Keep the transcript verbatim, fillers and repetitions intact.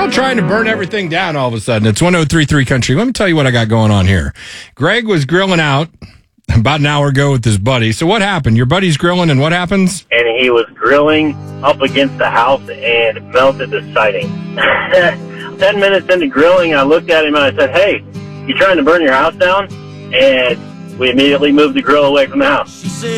all trying to burn everything down all of a sudden. It's one oh three point three Country. Let me tell you what I got going on here. Greg was grilling out about an hour ago with his buddy. So what happened? Your buddy's grilling, and what happens? And he was grilling up against the house and melted the siding. Ten minutes into grilling, I looked at him and I said, "Hey, you trying to burn your house down?" And we immediately moved the grill away from the house.